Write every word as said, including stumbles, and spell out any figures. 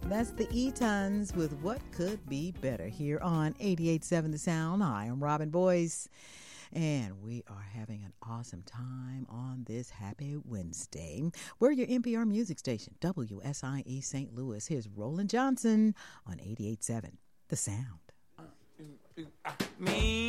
That's the E-Tons with What Could Be Better here on eighty-eight point seven The Sound. Hi, I'm Robin Boyce, and we are having an awesome time on this happy Wednesday. We're your N P R music station, W S I E Saint Louis. Here's Roland Johnson on eighty-eight point seven The Sound. Me.